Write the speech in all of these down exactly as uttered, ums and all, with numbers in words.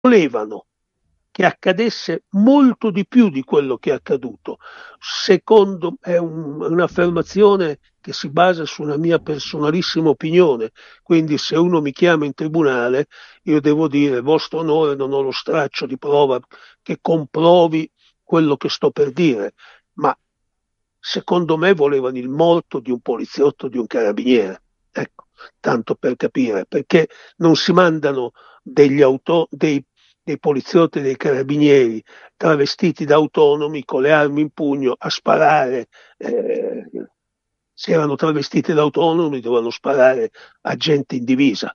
volevano che accadesse molto di più di quello che è accaduto. Secondo è un, un'affermazione che si basa su una mia personalissima opinione, quindi se uno mi chiama in tribunale io devo dire: vostro onore, non ho lo straccio di prova che comprovi quello che sto per dire, ma secondo me volevano il morto di un poliziotto, di un carabiniere. Ecco, tanto per capire, perché non si mandano degli auto, dei, dei poliziotti e dei carabinieri travestiti da autonomi con le armi in pugno a sparare. Eh, se erano travestiti da autonomi dovevano sparare a gente in divisa.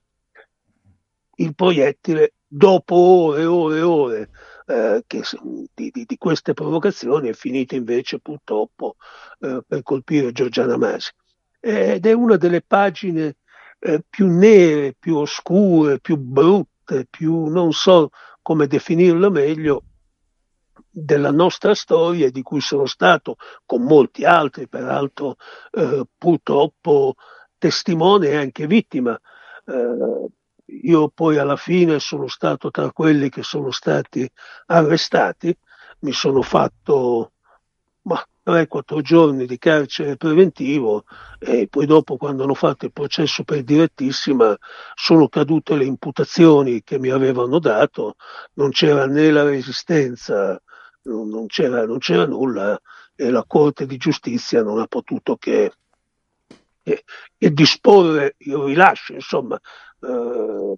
Il proiettile, dopo ore e ore e ore eh, che, di, di, di queste provocazioni, è finito invece purtroppo eh, per colpire Giorgiana Masi. Ed è una delle pagine eh, più nere, più oscure, più brutte, più non so come definirlo meglio, della nostra storia, di cui sono stato, con molti altri peraltro, eh, purtroppo testimone e anche vittima. Eh, io poi alla fine sono stato tra quelli che sono stati arrestati, mi sono fatto ma, tre quattro giorni di carcere preventivo e poi dopo, quando hanno fatto il processo per direttissima, sono cadute le imputazioni che mi avevano dato, non c'era né la resistenza, non, non c'era, non c'era nulla e la Corte di Giustizia non ha potuto che, che, che disporre il rilascio, insomma, eh,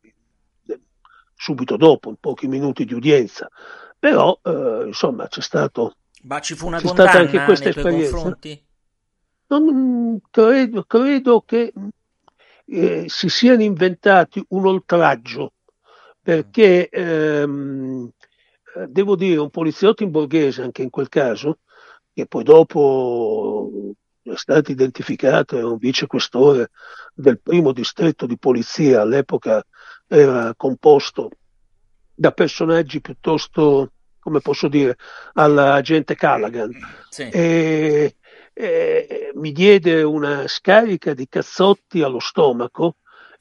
subito dopo, in pochi minuti di udienza. Però, eh, insomma, c'è stato, Ma ci fu una c'è stata anche condanna questa nei tuoi esperienza. confronti? Non credo, credo che eh, si siano inventati un oltraggio, perché ehm, eh, devo dire, un poliziotto in borghese, anche in quel caso, che poi dopo è stato identificato, era un vicequestore del primo distretto di polizia, all'epoca era composto da personaggi piuttosto, come posso dire, all'agente Callaghan, Sì. e, e mi diede una scarica di cazzotti allo stomaco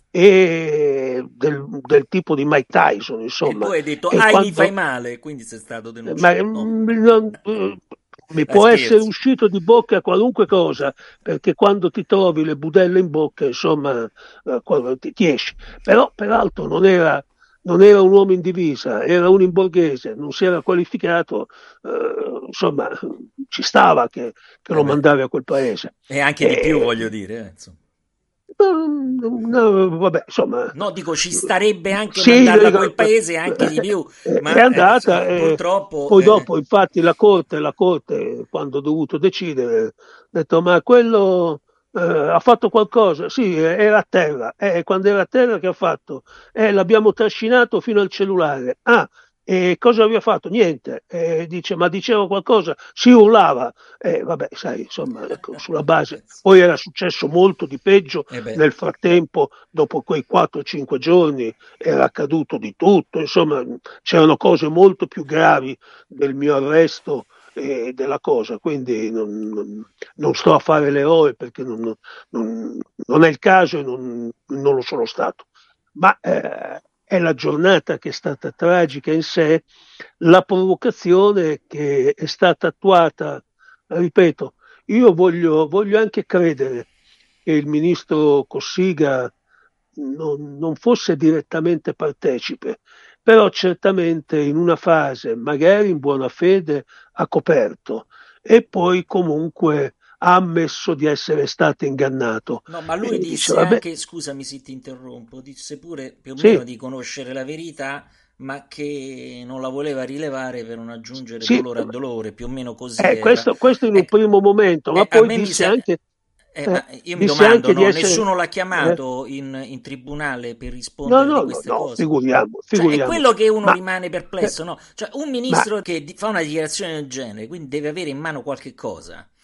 e del, del tipo di Mike Tyson, E tu insomma, hai detto, e ai mi fai quando male, quindi sei stato ma, denunciato. No, mm, non- eh, mi dai, può essere scherzo. uscito di bocca qualunque cosa, perché quando ti trovi le budelle in bocca, insomma, eh, quando ti, ti esci. Però, peraltro, non era, non era un uomo in divisa, era uno in borghese, non si era qualificato, eh, insomma, ci stava che, che Eh lo beh. mandavi a quel paese. E anche di più, E, voglio dire, eh, insomma. no, no, vabbè, insomma, No, dico, ci starebbe anche sì, mandarlo a quel paese, anche di più, è ma eh, andata. insomma, E purtroppo... poi eh, dopo, infatti, la Corte, la Corte, quando ho dovuto decidere, ha detto: ma quello eh, ha fatto qualcosa? Sì, era a terra. E quando era a terra, che ha fatto? Eh, l'abbiamo trascinato fino al cellulare. Ah, e cosa aveva fatto? Niente. E dice: ma diceva qualcosa? Si urlava. E vabbè, sai, insomma, ecco, sulla base. Poi era successo molto di peggio eh beh, nel frattempo, dopo quei quattro cinque giorni era accaduto di tutto, insomma, c'erano cose molto più gravi del mio arresto e della cosa, quindi non, non- non sto a fare l'eroe perché non, non- non è il caso e non, non lo sono stato. Ma eh, è la giornata che è stata tragica in sé, la provocazione che è stata attuata, ripeto, io voglio, voglio anche credere che il ministro Cossiga non, non fosse direttamente partecipe, però certamente in una fase, magari in buona fede, ha coperto e poi comunque ha ammesso di essere stato ingannato. no, ma lui E dice: disse vabbè, anche, scusami se ti interrompo, disse pure più o meno sì, di conoscere la verità, ma che non la voleva rilevare per non aggiungere sì, dolore a dolore, più o meno così eh, era. questo, questo in un Ecco, primo momento, ma eh, a poi me mi disse sa... anche, eh, eh, ma io mi disse domando, anche di no, essere... nessuno l'ha eh, chiamato in, in tribunale per no, rispondere di no, no, queste no, cose? figuriamo, Cioè, è quello figuriamoci, che uno ma, rimane eh, perplesso, no? Cioè, un ma ministro che di- fa una dichiarazione del genere, quindi deve avere in mano qualche cosa.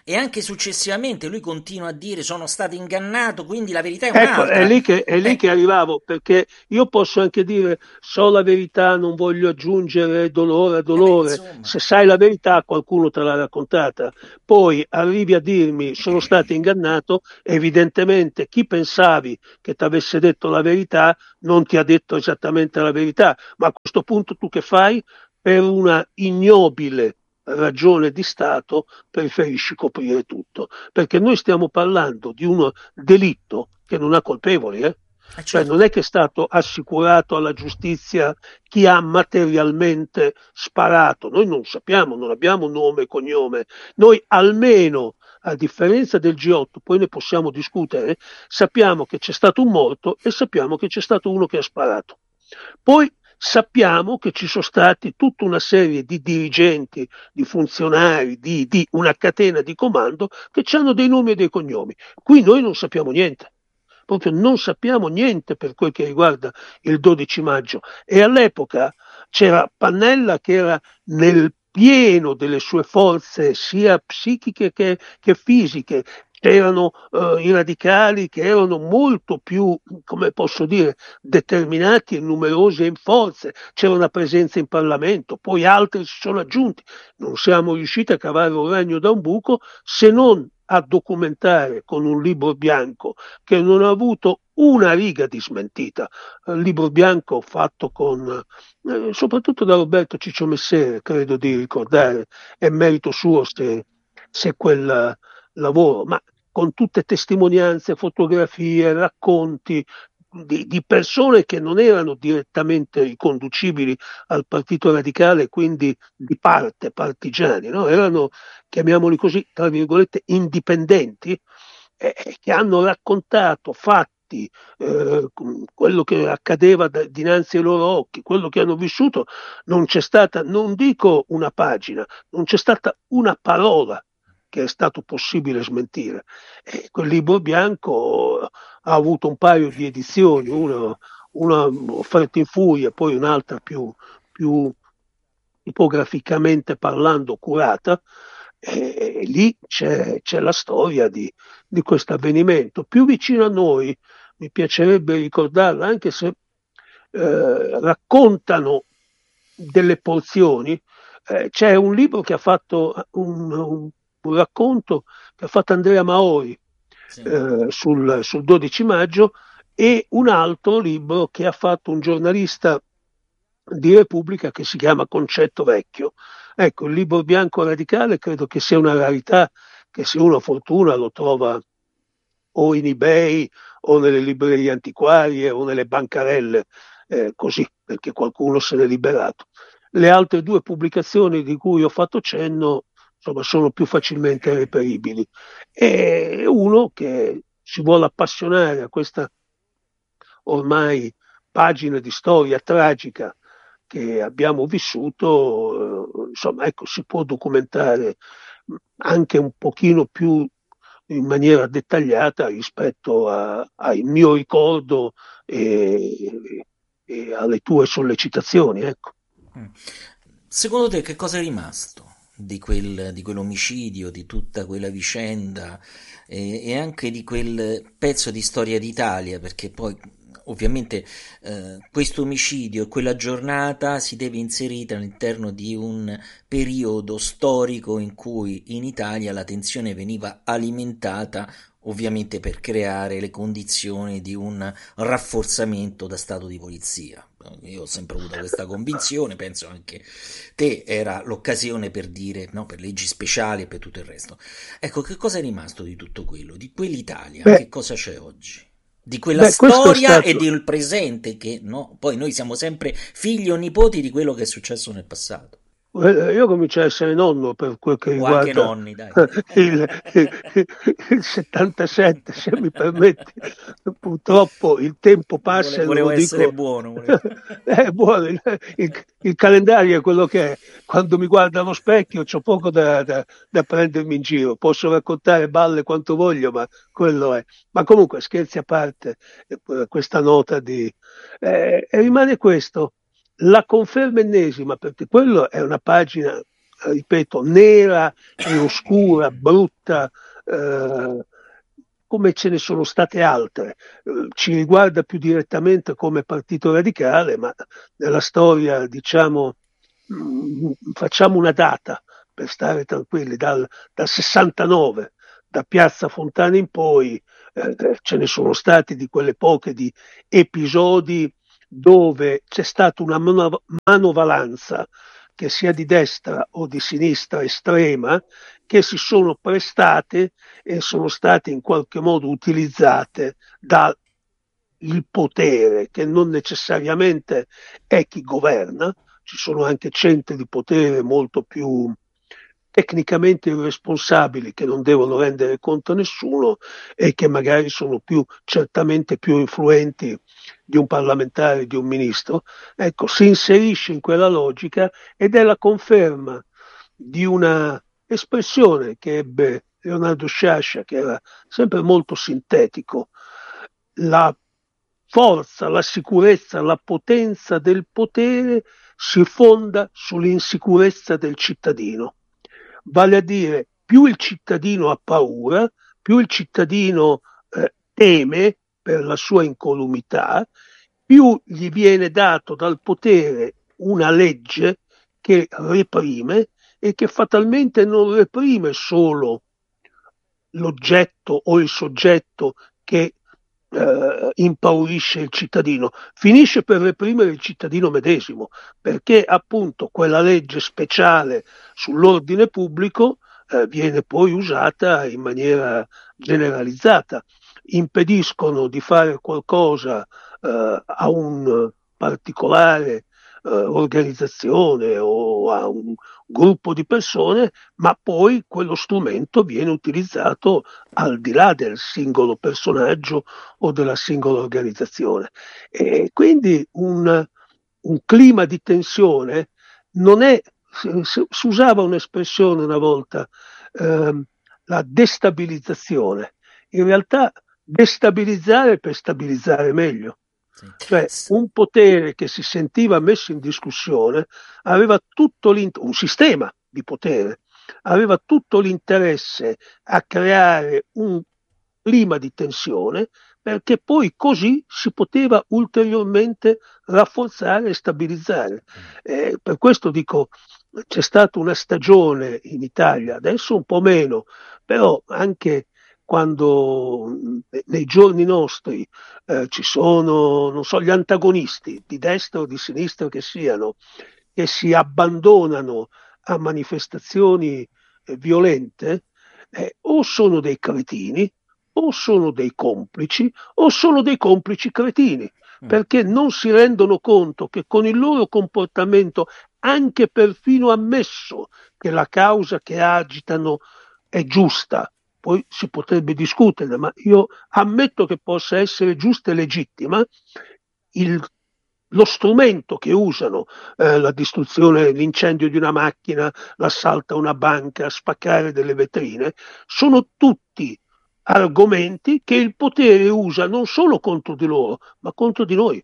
e anche successivamente lui continua a dire sono stato ingannato, quindi la verità è Ecco, è un'altra. lì che, è lì Eh, che arrivavo, perché io posso anche dire so la verità, non voglio aggiungere dolore a eh beh, dolore. insomma, Se sai la verità, qualcuno te l'ha raccontata. Poi arrivi a dirmi sono stato ingannato, evidentemente chi pensavi che ti avesse detto la verità non ti ha detto esattamente la verità. Ma a questo punto tu che fai? Per una ignobile ragione di Stato preferisci coprire tutto, perché noi stiamo parlando di un delitto che non ha colpevoli, eh? eh Cioè non certo. è che è stato assicurato alla giustizia chi ha materialmente sparato, noi non sappiamo, non abbiamo nome e cognome, noi almeno a differenza del G otto, poi ne possiamo discutere, sappiamo che c'è stato un morto e sappiamo che c'è stato uno che ha sparato. Poi sappiamo che ci sono stati tutta una serie di dirigenti, di funzionari, di, di una catena di comando che hanno dei nomi e dei cognomi. Qui noi non sappiamo niente, proprio non sappiamo niente per quel che riguarda il dodici maggio. E all'epoca c'era Pannella che era nel pieno delle sue forze sia psichiche che, che fisiche. C'erano eh, i radicali che erano molto più, come posso dire, determinati e numerosi e in forze, c'era una presenza in Parlamento, poi altri si sono aggiunti. Non siamo riusciti a cavare un ragno da un buco se non a documentare con un libro bianco che non ha avuto una riga di smentita. Il libro bianco fatto con, eh, soprattutto da Roberto Ciccio Messere, credo di ricordare, è merito suo se, se quel lavoro, ma con tutte testimonianze, fotografie, racconti di, di persone che non erano direttamente riconducibili al Partito Radicale, quindi di parte, partigiani, no? Erano, chiamiamoli così, tra virgolette, indipendenti, eh, che hanno raccontato fatti, eh, quello che accadeva da, dinanzi ai loro occhi, quello che hanno vissuto, non c'è stata, non dico una pagina, non c'è stata una parola che è stato possibile smentire. E quel libro bianco ha avuto un paio di edizioni, una, una offerta in furia, poi un'altra più, più tipograficamente parlando curata, e lì c'è, c'è la storia di, di questo avvenimento. Più vicino a noi, mi piacerebbe ricordarla, anche se eh, raccontano delle porzioni. Eh, c'è un libro che ha fatto un, un- un racconto che ha fatto Andrea Maori Sì. eh, sul, sul dodici maggio e un altro libro che ha fatto un giornalista di Repubblica che si chiama Concetto Vecchio. Ecco, il libro bianco radicale credo che sia una rarità che se uno ha fortuna lo trova o in eBay o nelle librerie antiquarie o nelle bancarelle, eh, così perché qualcuno se n'è liberato. Le altre due pubblicazioni di cui ho fatto cenno insomma, sono più facilmente reperibili. E uno che si vuole appassionare a questa ormai pagina di storia tragica che abbiamo vissuto, eh, insomma, ecco, si può documentare anche un pochino più in maniera dettagliata rispetto a- al mio ricordo e, e alle tue sollecitazioni, ecco. Mm. Secondo te che cosa è rimasto di quel, di quell'omicidio, di tutta quella vicenda e, e anche di quel pezzo di storia d'Italia? Perché poi ovviamente eh, questo omicidio e quella giornata si deve inserire all'interno di un periodo storico in cui in Italia la tensione veniva alimentata ovviamente per creare le condizioni di un rafforzamento da stato di polizia. Io ho sempre avuto questa convinzione, penso anche te era l'occasione per dire no, per leggi speciali e per tutto il resto. Ecco, che cosa è rimasto di tutto quello? Di quell'Italia? Beh, Che cosa c'è oggi? Di quella beh, questo è storia e stato, del presente che no, poi noi siamo sempre figli o nipoti di quello che è successo nel passato. Eh, io comincio a essere nonno per quel che O anche riguarda nonni, dai. il, il settantasette, se mi permetti. Purtroppo il tempo Vole- passa e non volevo lo essere dico. buono. volevo- È buono, il, il- il calendario è quello che è. Quando mi guardo allo specchio c'ho poco da, da- da prendermi in giro. Posso raccontare balle quanto voglio, ma quello è. Ma comunque, scherzi a parte, eh, questa nota di... eh, e rimane questo la conferma ennesima, perché quello è una pagina ripeto, nera e oscura, brutta, eh, come ce ne sono state altre. Eh, ci riguarda più direttamente come Partito Radicale, ma nella storia, diciamo, mh, facciamo una data per stare tranquilli, dal, dal sessantanove, da Piazza Fontana in poi, eh, ce ne sono stati di quelle poche di episodi dove c'è stata una mano- manovalanza, che sia di destra o di sinistra estrema, che si sono prestate e sono state in qualche modo utilizzate dal potere, che non necessariamente è chi governa. Ci sono anche centri di potere molto più tecnicamente irresponsabili, che non devono rendere conto a nessuno e che magari sono più, certamente più influenti di un parlamentare, di un ministro. Ecco, si inserisce in quella logica ed è la conferma di una espressione che ebbe Leonardo Sciascia, che era sempre molto sintetico: la forza, la sicurezza, la potenza del potere si fonda sull'insicurezza del cittadino. Vale a dire, più il cittadino ha paura, più il cittadino eh, teme per la sua incolumità, più gli viene dato dal potere una legge che reprime e che fatalmente non reprime solo l'oggetto o il soggetto che eh, impaurisce il cittadino, finisce per reprimere il cittadino medesimo, perché appunto quella legge speciale sull'ordine pubblico eh, viene poi usata in maniera generalizzata. Impediscono di fare qualcosa eh, a un particolare eh, organizzazione o a un gruppo di persone, ma poi quello strumento viene utilizzato al di là del singolo personaggio o della singola organizzazione. E quindi un, un clima di tensione non è, si, si usava un'espressione una volta, ehm, la destabilizzazione. In realtà destabilizzare per stabilizzare meglio. Sì. Cioè S- un potere che si sentiva messo in discussione aveva tutto un sistema di potere, aveva tutto l'interesse a creare un clima di tensione, perché poi così si poteva ulteriormente rafforzare e stabilizzare. Eh, per questo dico, c'è stata una stagione in Italia, adesso un po' meno, però anche quando nei giorni nostri eh, ci sono, non so, gli antagonisti di destra o di sinistra che siano, che si abbandonano a manifestazioni eh, violente, eh, o sono dei cretini, o sono dei complici, o sono dei complici cretini, mm. perché non si rendono conto che con il loro comportamento, anche perfino ammesso che la causa che agitano è giusta, poi si potrebbe discutere, ma io ammetto che possa essere giusta e legittima, il, lo strumento che usano, eh, la distruzione, l'incendio di una macchina, l'assalto a una banca, spaccare delle vetrine, sono tutti argomenti che il potere usa non solo contro di loro, ma contro di noi.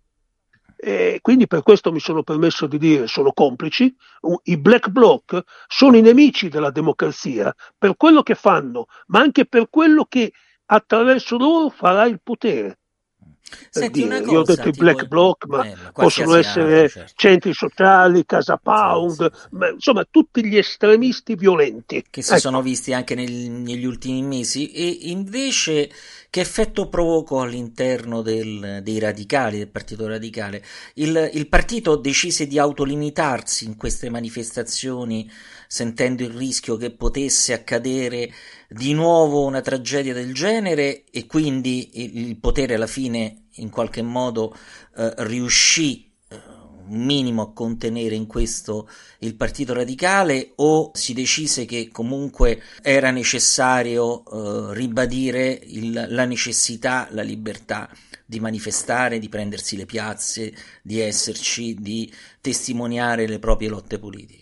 E quindi per questo mi sono permesso di dire sono complici, i black bloc sono i nemici della democrazia per quello che fanno, ma anche per quello che attraverso loro farà il potere. Per Senti una dire, io ho detto cosa, i ti black voglio... bloc, ma eh, ma possono qualsiasi altro, essere certo. centri sociali, casa Sì, sì, pound, sì. ma, insomma tutti gli estremisti violenti. Che si sono Ecco. visti anche nel- negli ultimi mesi e invece che effetto provocò all'interno del- dei radicali, del partito radicale? Il, il partito decise di autolimitarsi in queste manifestazioni, sentendo il rischio che potesse accadere di nuovo una tragedia del genere e quindi il, il potere alla fine in qualche modo eh, riuscì eh, un minimo a contenere in questo il Partito Radicale o si decise che comunque era necessario eh, ribadire il, la necessità, la libertà di manifestare, di prendersi le piazze, di esserci, di testimoniare le proprie lotte politiche?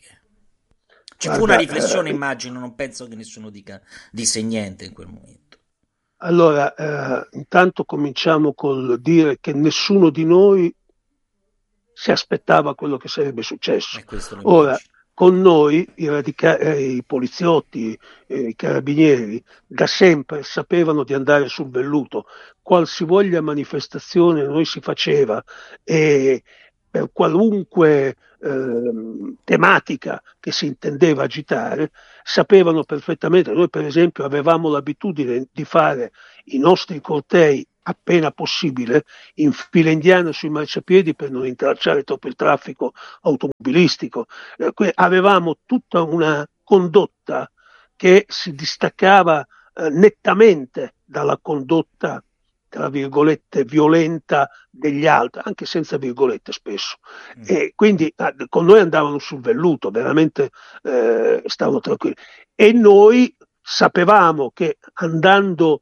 Ci fu una Guarda, riflessione, eh, immagino, non penso che nessuno dica, disse niente in quel momento. allora, eh, intanto cominciamo col dire che nessuno di noi si aspettava quello che sarebbe successo. E questo lo Ora, immagino. con noi i, radica- eh, i poliziotti, eh, i carabinieri da sempre sapevano di andare sul velluto, qualsivoglia manifestazione noi si faceva e per qualunque ehm, tematica che si intendeva agitare, sapevano perfettamente. Noi per esempio avevamo l'abitudine di fare i nostri cortei appena possibile in fila indiana sui marciapiedi per non intralciare troppo il traffico automobilistico. Eh, avevamo tutta una condotta che si distaccava eh, nettamente dalla condotta, tra virgolette, violenta degli altri, anche senza virgolette spesso. Mm. E quindi eh, con noi andavano sul velluto, veramente eh, stavano tranquilli. E noi sapevamo che andando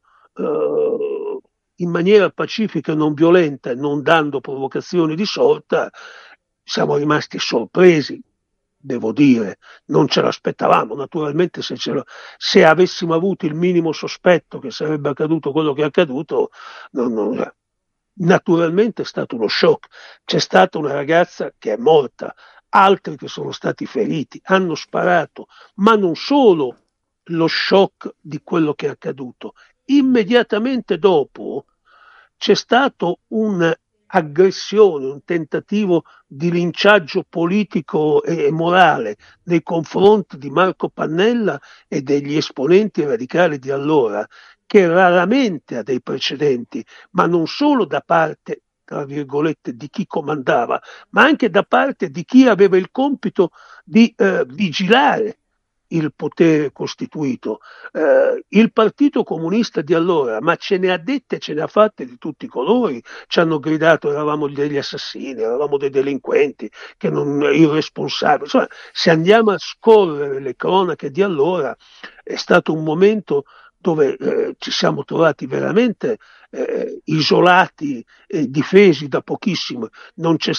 eh, in maniera pacifica e non violenta e non dando provocazioni di sorta, siamo rimasti sorpresi, devo dire, non ce l'aspettavamo. Naturalmente se, ce lo, se avessimo avuto il minimo sospetto che sarebbe accaduto quello che è accaduto, non, non, naturalmente è stato uno shock. C'è stata una ragazza che è morta, altri che sono stati feriti, hanno sparato, ma non solo lo shock di quello che è accaduto. Immediatamente dopo c'è stato un'aggressione, un tentativo di linciaggio politico e morale nei confronti di Marco Pannella e degli esponenti radicali di allora, che raramente ha dei precedenti, ma non solo da parte, tra virgolette, di chi comandava, ma anche da parte di chi aveva il compito di eh, vigilare il potere costituito. Eh, il Partito Comunista di allora, ma ce ne ha dette, ce ne ha fatte di tutti i colori, ci hanno gridato eravamo degli assassini, eravamo dei delinquenti, che non irresponsabili. Insomma, se andiamo a scorrere le cronache di allora, è stato un momento dove eh, ci siamo trovati veramente eh, isolati e difesi da pochissimo. Non c'è,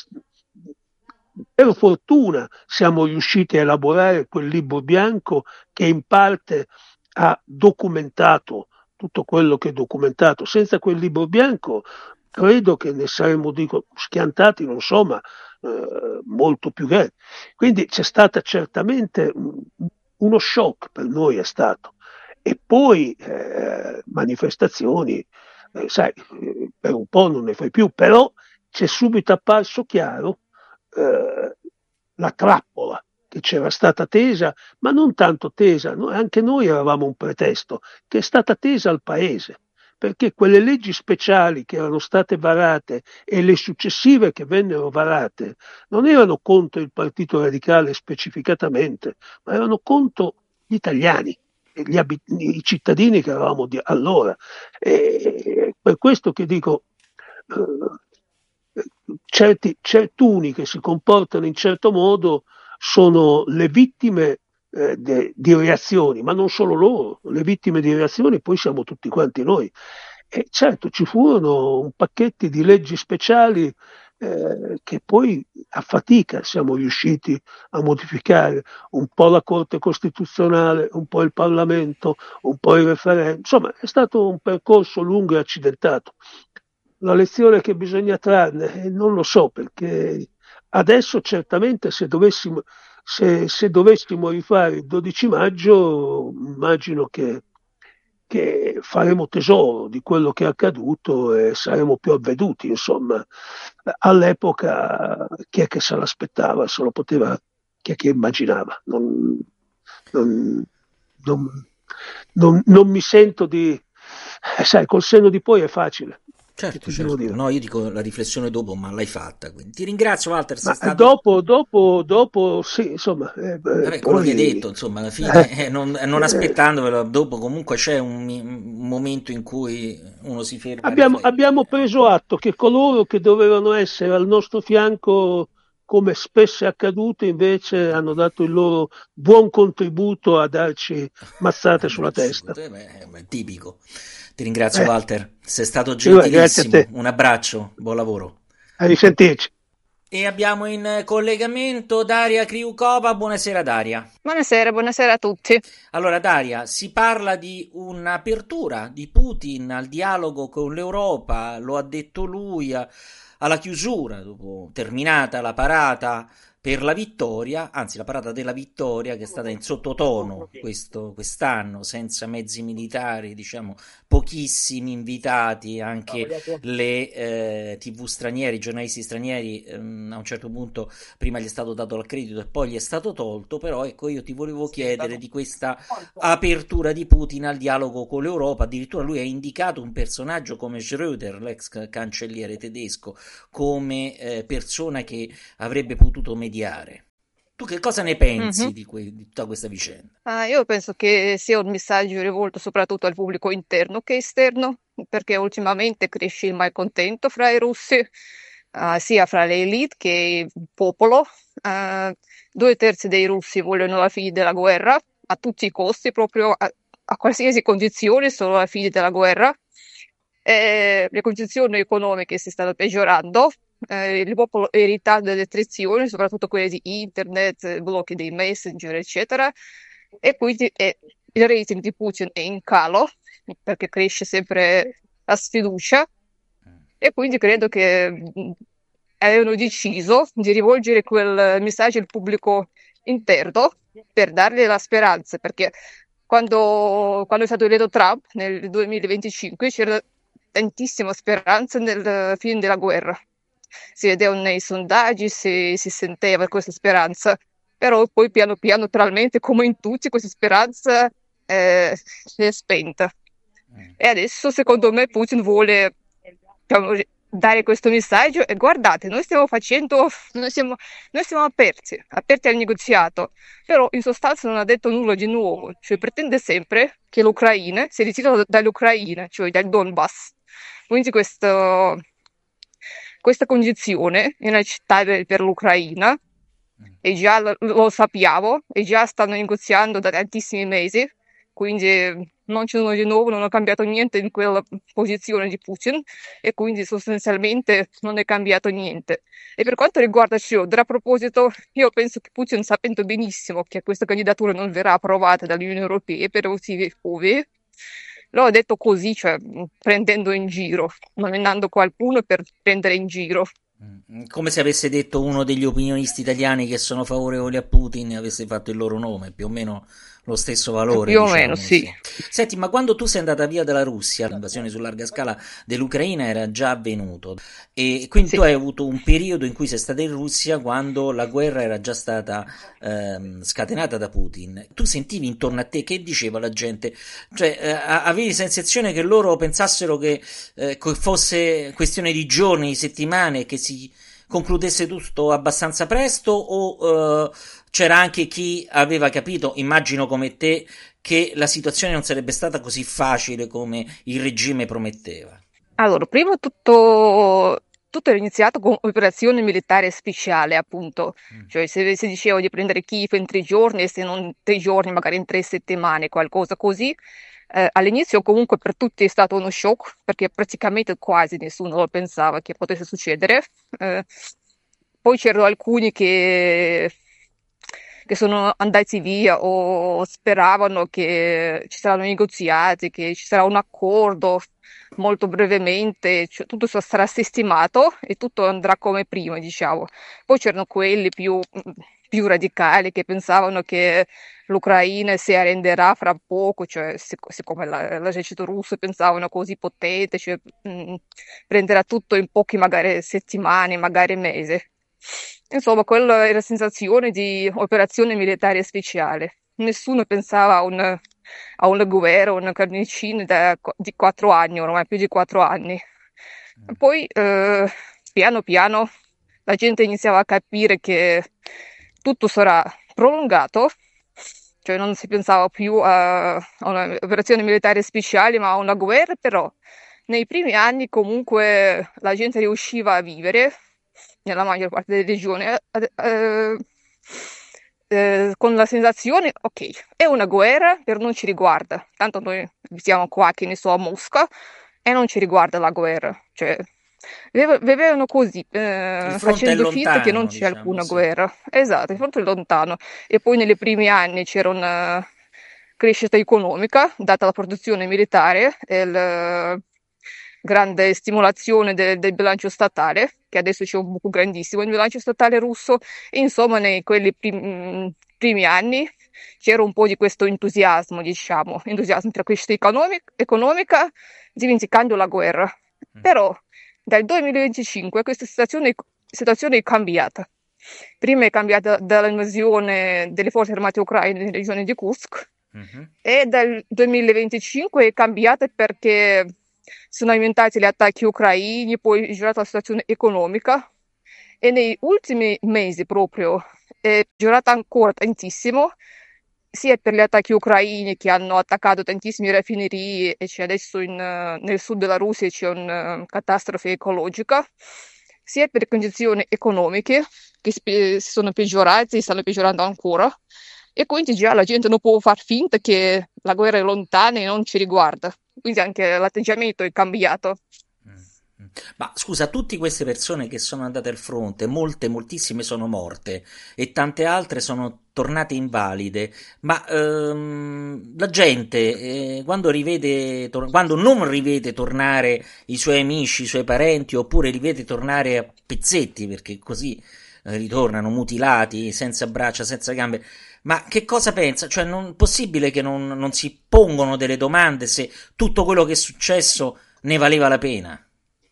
per fortuna siamo riusciti a elaborare quel libro bianco che in parte ha documentato tutto quello che è documentato. Senza quel libro bianco credo che ne saremmo, dico, schiantati, non so, ma eh, molto più grandi. Quindi c'è stata certamente uno shock per noi, è stato. E poi eh, manifestazioni, eh, sai, eh, per un po' non ne fai più, però c'è subito apparso chiaro eh, la trappola che c'era stata tesa, ma non tanto tesa, noi, anche noi eravamo un pretesto, che è stata tesa al paese, perché quelle leggi speciali che erano state varate e le successive che vennero varate non erano contro il Partito Radicale specificatamente, ma erano contro gli italiani, gli abit- i cittadini che eravamo di allora. E per questo che dico, eh, certi, certuni che si comportano in certo modo sono le vittime eh, de, di reazioni, ma non solo loro, le vittime di reazioni poi siamo tutti quanti noi. E certo ci furono un pacchetti di leggi speciali eh, che poi a fatica siamo riusciti a modificare, un po' la Corte Costituzionale, un po' il Parlamento, un po' il referendum, insomma è stato un percorso lungo e accidentato. La lezione che bisogna trarne, eh, non lo so, perché adesso certamente se dovessimo, se, se dovessimo rifare il dodici maggio, immagino che, che faremo tesoro di quello che è accaduto e saremo più avveduti, insomma. All'epoca chi è che se l'aspettava, se lo poteva, chi è che immaginava? Non, non, non, non, non mi sento di... eh, sai, col senno di poi è facile, che Certo, ti devo certo. dire. No, io dico la riflessione dopo, ma l'hai fatta, quindi ti ringrazio, Walter, sei Ma stato... dopo, dopo, dopo, sì, insomma, eh, eh, Vabbè, quello che hai poi detto, insomma, alla fine, eh, eh, non, non eh, aspetandovelo, dopo comunque c'è un, mi- un momento in cui uno si ferma a abbiamo, riflettere. abbiamo preso atto che coloro che dovevano essere al nostro fianco, come spesso è accaduto, invece hanno dato il loro buon contributo a darci mazzate sulla testa. Eh, beh, beh, tipico. Ti ringrazio, Eh, Walter, sei stato figurati, grazie a gentilissimo. te, Un abbraccio, buon lavoro. a risentirci. E abbiamo in collegamento Daria Kriukova. Buonasera, Daria. Buonasera, buonasera a tutti. Allora, Daria, si parla di un'apertura di Putin al dialogo con l'Europa, lo ha detto lui, a- alla chiusura, dopo terminata la parata per la vittoria, anzi la parata della vittoria che è stata in sottotono questo, quest'anno, senza mezzi militari, diciamo pochissimi invitati, anche le eh, T V stranieri, i giornalisti stranieri, ehm, a un certo punto prima gli è stato dato il credito e poi gli è stato tolto, però ecco io ti volevo chiedere di questa apertura di Putin al dialogo con l'Europa, addirittura lui ha indicato un personaggio come Schröder, l'ex cancelliere tedesco, come eh, persona che avrebbe potuto mediare. Tu che cosa ne pensi Mhm. di, que- di tutta questa vicenda? Ah, io penso che sia un messaggio rivolto soprattutto al pubblico interno che esterno, perché ultimamente cresce il malcontento fra i russi, ah, sia fra le elite che il popolo. Ah, due terzi dei russi vogliono la fine della guerra a tutti i costi, proprio a, a qualsiasi condizione, solo la fine della guerra. Eh, le condizioni economiche si stanno peggiorando, eh, il popolo è irritato dalle restrizioni, soprattutto quelle di internet, eh, blocchi dei messenger, eccetera, e quindi eh, il rating di Putin è in calo perché cresce sempre la sfiducia e quindi credo che mh, avevano deciso di rivolgere quel messaggio al pubblico interno per dargli la speranza, perché quando, quando è stato eletto Trump nel duemilaventicinque c'era tantissima speranza nel fine della guerra. Si vedeva nei sondaggi, si, si sentiva questa speranza, però poi piano piano, naturalmente, come in tutti, questa speranza eh, si è spenta. Mm. E adesso, secondo me, Putin vuole diciamo, dare questo messaggio e guardate, noi stiamo facendo, noi siamo, noi siamo aperti, aperti al negoziato, però in sostanza non ha detto nulla di nuovo, cioè pretende sempre che l'Ucraina si ritira dall'Ucraina, cioè dal Donbass. Quindi questo, questa condizione è inaccettabile per l'Ucraina Mm. e già lo, lo sappiamo e già stanno negoziando da tantissimi mesi, quindi eh, non c'è nulla di nuovo, non ha cambiato niente in quella posizione di Putin e quindi sostanzialmente non è cambiato niente. E per quanto riguarda Schroeder, a proposito, io penso che Putin, sapendo benissimo che questa candidatura non verrà approvata dall'Unione Europea per motivi ovvi, lo ha detto così, cioè mh, prendendo in giro, nominando qualcuno per prendere in giro. Mm. Come se avesse detto uno degli opinionisti italiani che sono favorevoli a Putin e avesse fatto il loro nome, più o meno lo stesso valore, Più o meno, diciamo, sì. sì. Senti, ma quando tu sei andata via dalla Russia, l'invasione su larga scala dell'Ucraina era già avvenuto e quindi tu Sì. hai avuto un periodo in cui sei stata in Russia quando la guerra era già stata ehm, scatenata da Putin. Tu sentivi intorno a te che diceva la gente? Cioè, eh, avevi sensazione che loro pensassero che eh, fosse questione di giorni, di settimane, che si concludesse tutto abbastanza presto o eh, c'era anche chi aveva capito, immagino come te, che la situazione non sarebbe stata così facile come il regime prometteva? Allora, prima tutto, tutto era iniziato con operazione militare speciale, appunto. Mm. Cioè, se si diceva di prendere Kiev in tre giorni, e se non in tre giorni, magari in tre settimane, qualcosa così. Eh, all'inizio comunque per tutti è stato uno shock, perché praticamente quasi nessuno lo pensava che potesse succedere. Eh, poi c'erano alcuni che, che sono andati via o speravano che ci saranno negoziati, che ci sarà un accordo molto brevemente, cioè, tutto sa- sarà sistemato e tutto andrà come prima, diciamo. Poi c'erano quelli più, più radicali che pensavano che l'Ucraina si arrenderà fra poco, cioè sic- siccome la- l'esercito russo pensavano così potente, cioè, mh, prenderà tutto in pochi magari settimane, magari mesi. Insomma, quella era la sensazione di operazione militare speciale. Nessuno pensava a un, a una guerra, una carneficina da, di quattro anni, ormai più di quattro anni. Poi, eh, piano piano, la gente iniziava a capire che tutto sarà prolungato, cioè non si pensava più a, a un'operazione militare speciale, ma a una guerra, però nei primi anni comunque la gente riusciva a vivere nella maggior parte delle regioni eh, eh, eh, con la sensazione, ok, è una guerra, però non ci riguarda, tanto noi siamo qua, che ne so, a Mosca, e non ci riguarda la guerra, cioè vive- vivevano così, Il eh, fronte è facendo finta che non lontano, c'è diciamo, alcuna sì. guerra. Esatto, il fronte è lontano. E poi nei primi anni c'era una crescita economica, data la produzione militare, e il- grande stimolazione de- del bilancio statale, che adesso c'è un buco grandissimo nel bilancio statale russo, e insomma, nei quelli prim- primi anni c'era un po' di questo entusiasmo, diciamo, entusiasmo per crescita economic- economica, dimenticando la guerra. Mm. Però dal duemilaventicinque questa situazione, situazione è cambiata. Prima è cambiata dall'invasione delle forze armate ucraine nella regione di Kursk, Mhm. e dal duemilaventicinque è cambiata perché sono aumentati gli attacchi ucraini, poi è girata la situazione economica, e negli ultimi mesi proprio è peggiorata ancora tantissimo, sia per gli attacchi ucraini che hanno attaccato tantissime raffinerie, e c'è adesso in, eh, nel sud della Russia c'è una catastrofe ecologica, sia per le condizioni economiche che spe- si sono peggiorate e stanno peggiorando ancora, e quindi già la gente non può far finta che la guerra è lontana e non ci riguarda. Quindi anche l'atteggiamento è cambiato. Mm, mm. Ma scusa, tutte queste persone che sono andate al fronte, molte, moltissime sono morte e tante altre sono tornate invalide, ma ehm, la gente eh, quando rivede, tor- quando non rivede tornare i suoi amici, i suoi parenti, oppure li vede tornare a pezzetti, perché così eh, ritornano mutilati, senza braccia, senza gambe, ma che cosa pensa? Cioè, non è possibile che non, non si pongono delle domande se tutto quello che è successo ne valeva la pena?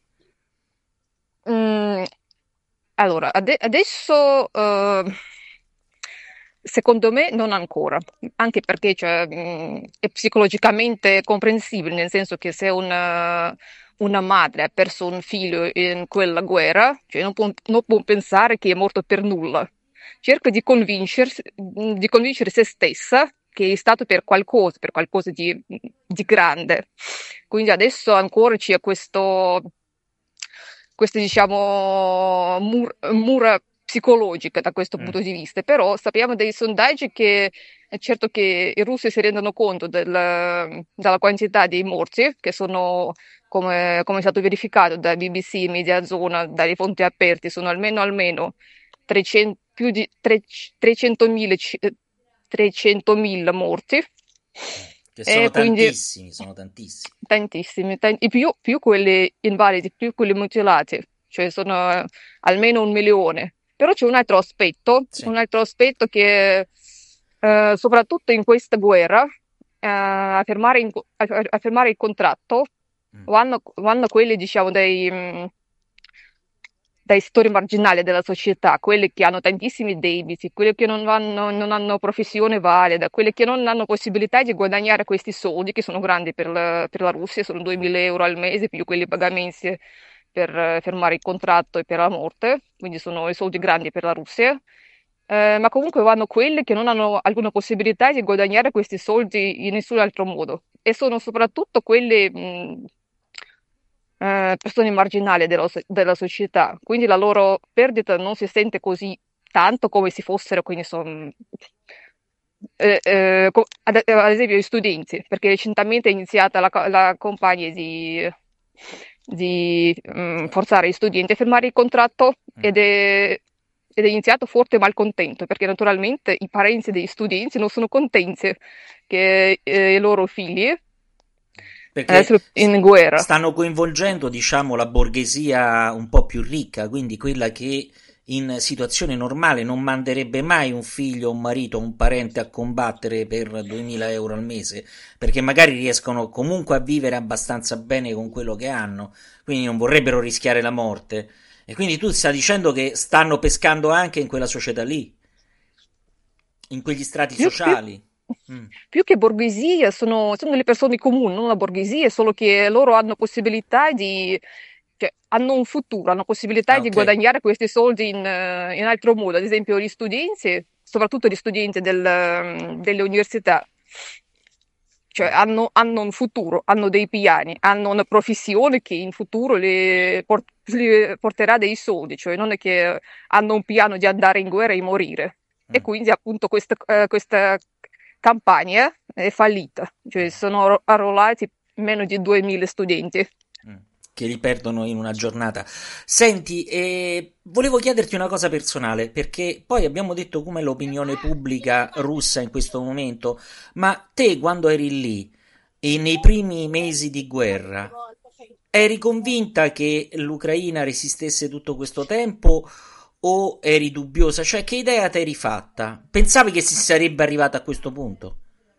Mm, allora, ade- adesso eh, secondo me non ancora, anche perché cioè, mm, è psicologicamente comprensibile, nel senso che se una, una madre ha perso un figlio in quella guerra, cioè non può, non può pensare che è morto per nulla. Cerca di convincersi, di convincere se stessa che è stato per qualcosa, per qualcosa di, di grande. Quindi adesso ancora c'è questo, queste diciamo mur- mura psicologiche da questo Mm. punto di vista, però sappiamo dai sondaggi che è certo che i russi si rendono conto del- della quantità di morti, che sono, come, come è stato verificato da B B C, Mediazona, dalle fonti aperte, sono almeno, almeno trecento, più di tre- trecentomila, ci- eh, trecentomila morti, Che sono e quindi tantissimi, sono tantissimi. tantissimi, tan- e più, più quelli invalidi, più quelli mutilati, cioè sono eh, almeno un milione. Però c'è un altro aspetto, Sì. un altro aspetto che eh, soprattutto in questa guerra, eh, a fermare, in- a- a fermare il contratto Mm. vanno, vanno quelli, diciamo, dei, mh, dai settori marginali della società, quelli che hanno tantissimi debiti, quelli che non vanno- non hanno professione valida, quelli che non hanno possibilità di guadagnare questi soldi, che sono grandi per la, per la Russia, sono duemila euro al mese, più quelli pagamenti per eh, fermare il contratto e per la morte, quindi sono i soldi grandi per la Russia. Eh, ma comunque vanno quelli che non hanno alcuna possibilità di guadagnare questi soldi in nessun altro modo, e sono soprattutto quelli, mh, eh, persone marginali della, so- della società, quindi la loro perdita non si sente così tanto come se fossero, quindi sono, eh, eh, co- ad, ad esempio gli studenti, perché recentemente è iniziata la, ca- la campagna di, di mm, forzare gli studenti a firmare il contratto, Mm. ed è, ed è iniziato forte malcontento, perché naturalmente i parenti degli studenti non sono contenti che eh, i loro figli Perché adesso s- in guerra. stanno coinvolgendo, diciamo, la borghesia un po' più ricca, quindi quella che in situazione normale non manderebbe mai un figlio, un marito, un parente a combattere per duemila euro al mese, perché magari riescono comunque a vivere abbastanza bene con quello che hanno, quindi non vorrebbero rischiare la morte. E quindi tu stai dicendo che stanno pescando anche in quella società lì, in quegli strati Più, più- sociali. Mm. più che borghesia, sono, sono delle persone comuni, non la borghesia, solo che loro hanno possibilità di, cioè, hanno un futuro, hanno possibilità Ah, di ok. guadagnare questi soldi in, eh, in altro modo. Ad esempio, gli studenti, soprattutto gli studenti del- delle università, cioè Mm. hanno, hanno un futuro, hanno dei piani, hanno una professione che in futuro le, por- le porterà dei soldi, cioè non è che hanno un piano di andare in guerra e morire. E Mm. quindi appunto questa, eh, questa campagna è fallita, cioè Mm. sono arruolati meno di duemila studenti. Mm. Che li perdono in una giornata. Senti, eh, volevo chiederti una cosa personale, perché poi abbiamo detto com'è l'opinione pubblica russa in questo momento, ma te quando eri lì e nei primi mesi di guerra, eri convinta che l'Ucraina resistesse tutto questo tempo o eri dubbiosa? Cioè, che idea ti eri fatta? Pensavi che si sarebbe arrivata a questo punto?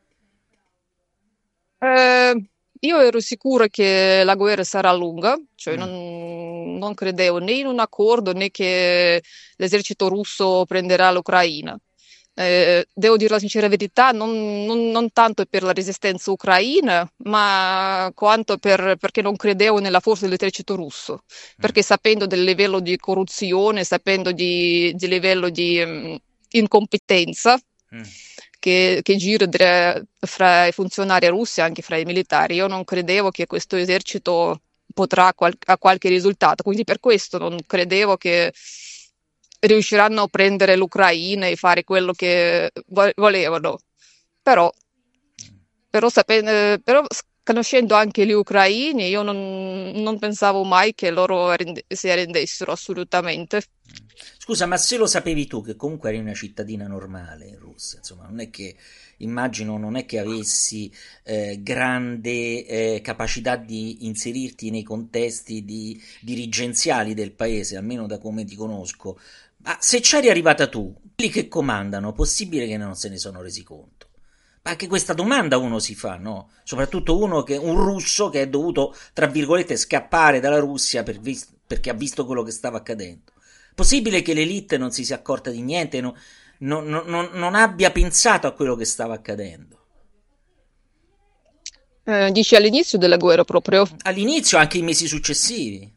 Eh, io ero sicura che la guerra sarà lunga, cioè Mm, non, non credevo né in un accordo né che l'esercito russo prenderà l'Ucraina. Eh, devo dire la sincera verità, non, non- non tanto per la resistenza ucraina, ma quanto per- perché non credevo nella forza dell'esercito russo, mm, perché sapendo del livello di corruzione, sapendo di, di livello di mm, incompetenza mm. che, che gira tra- fra i funzionari russi e anche fra i militari, io non credevo che questo esercito potrà qual- a qualche risultato, quindi per questo non credevo che riusciranno a prendere l'Ucraina e fare quello che vo- volevano. Però, però, sape- però s- conoscendo anche gli ucraini, io non, non pensavo mai che loro rende- si arrendessero assolutamente. Scusa, ma se lo sapevi tu che comunque eri una cittadina normale in Russia, insomma, non è che immagino non è che avessi eh, grande eh, capacità di inserirti nei contesti di- dirigenziali del paese, almeno da come ti conosco. Ma se c'eri arrivata tu, quelli che comandano, possibile che non se ne sono resi conto? Ma anche questa domanda uno si fa, no? Soprattutto uno che, un russo che è dovuto, tra virgolette, scappare dalla Russia per vis- perché ha visto quello che stava accadendo. Possibile che l'elite non si sia accorta di niente, no- no- no- non non abbia pensato a quello che stava accadendo. Eh, dici all'inizio della guerra proprio. All'inizio, anche i mesi successivi.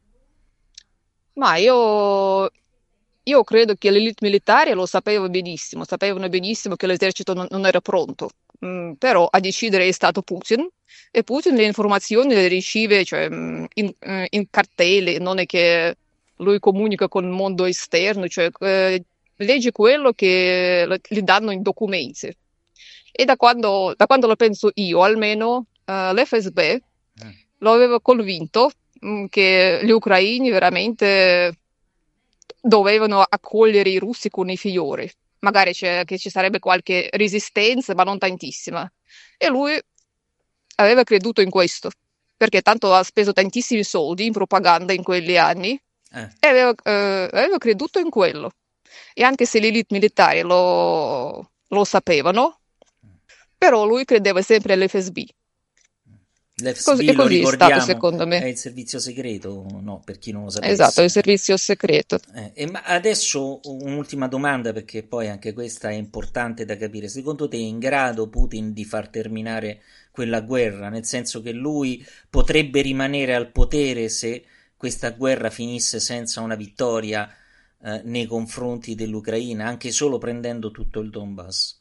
Ma io, io credo che l'elite militare lo sapeva benissimo, sapevano benissimo che l'esercito non, non era pronto. Mm, però a decidere è stato Putin e Putin le informazioni le riceve, cioè, mm, in, eh, in cartelle, non è che lui comunica con il mondo esterno, cioè, eh, legge quello che le- gli danno in documenti. E da quando, da quando lo penso io, almeno, eh, l'F S B Mm. lo aveva convinto mm, che gli ucraini veramente dovevano accogliere i russi con i fiori. Magari c'è- che ci sarebbe qualche resistenza, ma non tantissima. E lui aveva creduto in questo, perché tanto ha speso tantissimi soldi in propaganda in quegli anni Eh. e aveva, eh, aveva creduto in quello. E anche se le elite militari lo, lo sapevano, però lui credeva sempre all'F S B. Così- E L'F S B, lo così è stato, ricordiamo, secondo è me. il servizio segreto, no, per chi non lo Esatto, il sapesse. servizio segreto. Eh, e ma adesso un'ultima domanda perché poi anche questa è importante da capire. Secondo te è in grado Putin di far terminare quella guerra? Nel senso che lui potrebbe rimanere al potere se questa guerra finisse senza una vittoria eh, nei confronti dell'Ucraina, anche solo prendendo tutto il Donbass?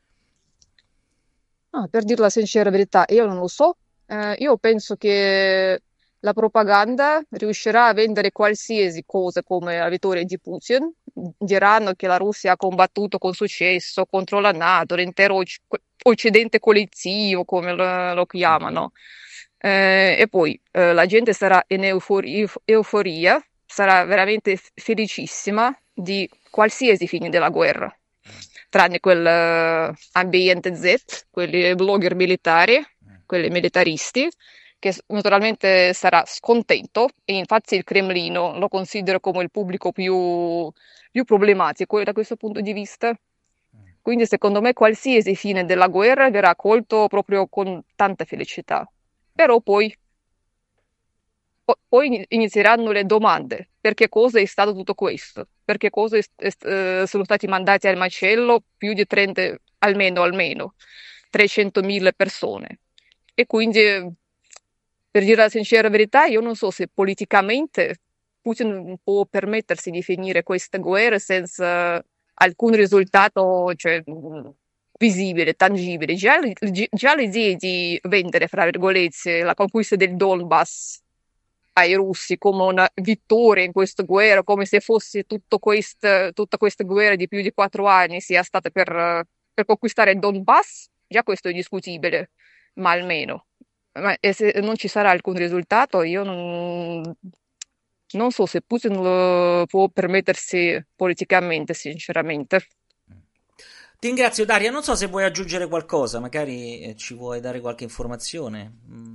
Ah, per dire la sincera verità, io non lo so. Eh, io penso che la propaganda riuscirà a vendere qualsiasi cosa come la vittoria di Putin. Diranno che la Russia ha combattuto con successo contro la NATO, l'intero oc- Occidente collettivo, come lo, lo chiamano. Eh, e poi eh, la gente sarà in eufori- euforia, sarà veramente f- felicissima di qualsiasi fine della guerra, tranne quel eh, ambiente Z, quelli blogger militari, quelli militaristi, che s- naturalmente sarà scontento e infatti il Cremlino lo considero come il pubblico più, più problematico da questo punto di vista. Quindi secondo me qualsiasi fine della guerra verrà accolto proprio con tanta felicità. Però poi po- poi ini- inizieranno le domande. Perché cosa è stato tutto questo? Perché cosa è- è- eh, sono stati mandati al macello più di trenta, almeno, almeno trecentomila persone? E quindi, eh, per dire la sincera verità, io non so se politicamente Putin può permettersi di finire questa guerra senza alcun risultato, cioè, mh, visibile, tangibile. Già, l- gi- già l'idea di vendere, fra virgolette, la conquista del Donbass ai russi come una vittoria in questa guerra, come se fosse tutto quest- tutta questa guerra di più di quattro anni sia stata per, eh, per conquistare il Donbass, già questo è discutibile, ma almeno. Ma e se non ci sarà alcun risultato, io non, non so se Putin lo può permettersi politicamente, sinceramente. Ti ringrazio Daria, non so se vuoi aggiungere qualcosa, magari eh, ci vuoi dare qualche informazione. Mm,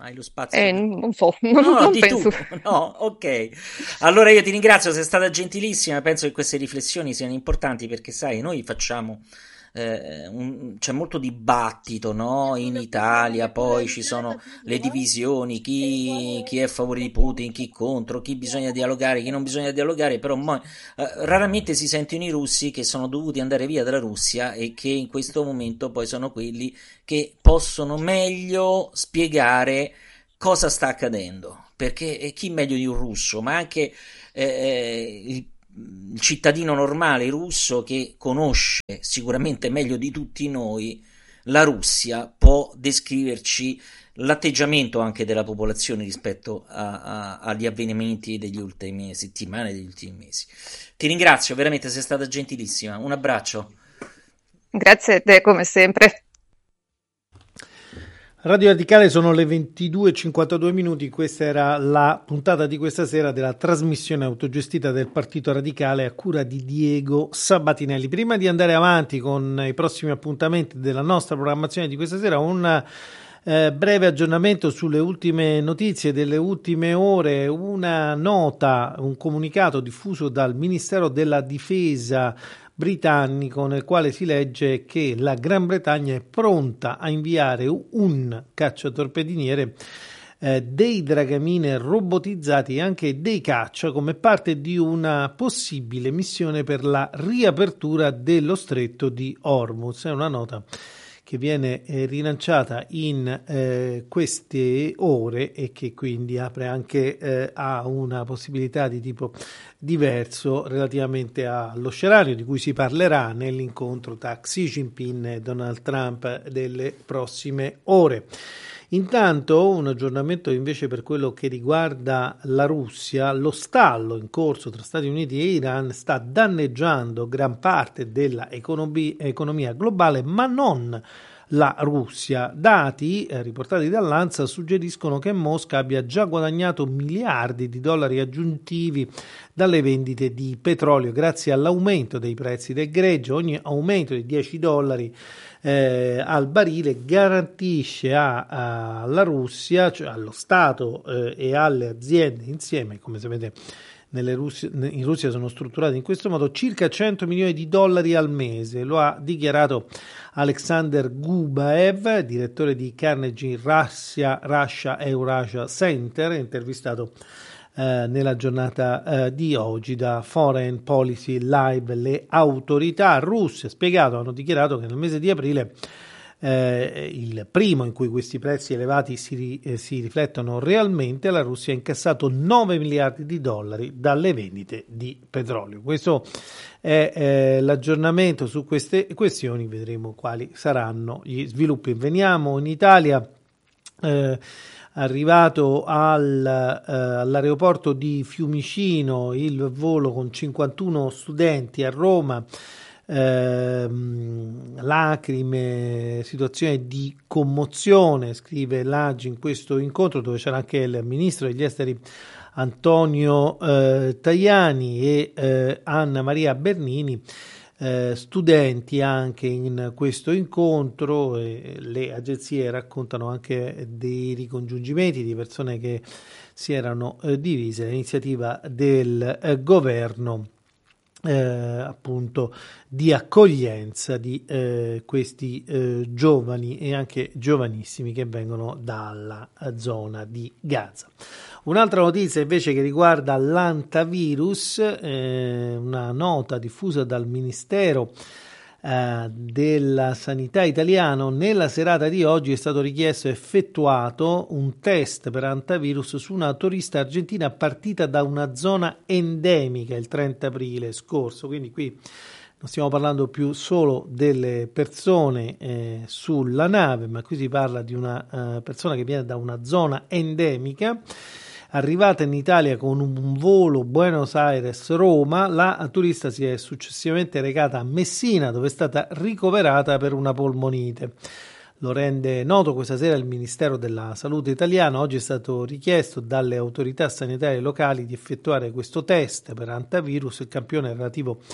Hai lo spazio? Eh, per- non so, non, No, no, non di tu. penso. No, ok. Allora io ti ringrazio, sei stata gentilissima. Penso che queste riflessioni siano importanti perché, sai, noi facciamo. eh, un- c'è molto dibattito, no? In Italia, poi ci sono le divisioni, chi, chi è a favore di Putin, chi contro, chi bisogna dialogare, chi non bisogna dialogare, però mo- eh, raramente si sentono i russi che sono dovuti andare via dalla Russia e che in questo momento poi sono quelli che possono meglio spiegare cosa sta accadendo, perché eh, chi meglio di un russo, ma anche eh, il, il cittadino normale russo che conosce sicuramente meglio di tutti noi la Russia, può descriverci l'atteggiamento anche della popolazione rispetto a- a- agli avvenimenti degli ultimi settimane, degli ultimi mesi. Ti ringrazio, veramente sei stata gentilissima. Un abbraccio. Grazie a te, come sempre. Radio Radicale sono le ventidue e cinquantadue minuti, questa era la puntata di questa sera della trasmissione autogestita del Partito Radicale a cura di Diego Sabatinelli. Prima di andare avanti con i prossimi appuntamenti della nostra programmazione di questa sera, un eh, breve aggiornamento sulle ultime notizie delle ultime ore, una nota, un comunicato diffuso dal Ministero della Difesa britannico nel quale si legge che la Gran Bretagna è pronta a inviare un cacciatorpediniere, eh, dei dragamine robotizzati e anche dei caccia come parte di una possibile missione per la riapertura dello stretto di Hormuz. È una nota che viene eh, rilanciata in eh, queste ore e che quindi apre anche eh, a una possibilità di tipo diverso relativamente allo scenario di cui si parlerà nell'incontro tra Xi Jinping e Donald Trump delle prossime ore. Intanto un aggiornamento invece per quello che riguarda la Russia: lo stallo in corso tra Stati Uniti e Iran sta danneggiando gran parte della economia, economia globale, ma non la Russia. Dati eh, riportati dall'ANSA suggeriscono che Mosca abbia già guadagnato miliardi di dollari aggiuntivi dalle vendite di petrolio grazie all'aumento dei prezzi del greggio. Ogni aumento di dieci dollari eh, al barile garantisce a, a, alla Russia, cioè allo Stato eh, e alle aziende insieme, come sapete nelle Russia, in Russia sono strutturate in questo modo, circa cento milioni di dollari al mese. Lo ha dichiarato Alexander Gubaev, direttore di Carnegie Russia, Russia Eurasia Center, intervistato eh, nella giornata eh, di oggi da Foreign Policy Live. Le autorità russe, spiegato, hanno dichiarato che nel mese di aprile, Eh, il primo in cui questi prezzi elevati si, eh, si riflettono realmente, la Russia ha incassato nove miliardi di dollari dalle vendite di petrolio. Questo è eh, l'aggiornamento su queste questioni, vedremo quali saranno gli sviluppi. Veniamo in Italia. Eh, Arrivato al, eh, all'aeroporto di Fiumicino il volo con cinquantuno studenti a Roma. Eh, lacrime, situazione di commozione, scrive l'A G I in questo incontro, dove c'era anche il ministro degli esteri Antonio eh, Tajani e eh, Anna Maria Bernini, eh, studenti anche in questo incontro. E le agenzie raccontano anche dei ricongiungimenti di persone che si erano eh, divise, l'iniziativa del eh, governo Eh, appunto di accoglienza di eh, questi eh, giovani e anche giovanissimi che vengono dalla zona di Gaza. Un'altra notizia invece che riguarda l'antivirus, eh, una nota diffusa dal Ministero eh, della Sanità italiano: nella serata di oggi è stato richiesto e effettuato un test per antivirus su una turista argentina partita da una zona endemica il trenta aprile scorso, quindi qui non stiamo parlando più solo delle persone eh, sulla nave, ma qui si parla di una uh, persona che viene da una zona endemica. Arrivata in Italia con un volo Buenos Aires-Roma, la turista si è successivamente recata a Messina, dove è stata ricoverata per una polmonite. Lo rende noto questa sera il Ministero della Salute italiano. Oggi è stato richiesto dalle autorità sanitarie locali di effettuare questo test per antivirus. Il campione relativo